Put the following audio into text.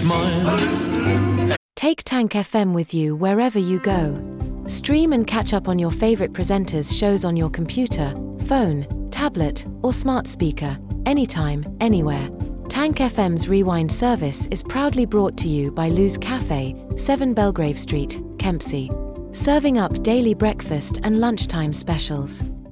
smile. Take Tank FM with you wherever you go. Stream and catch up on your favorite presenters' shows on your computer, phone, tablet, or smart speaker, anytime, anywhere. Tank FM's Rewind service is proudly brought to you by Lou's Cafe, 7 Belgrave Street, Kempsey. Serving up daily breakfast and lunchtime specials.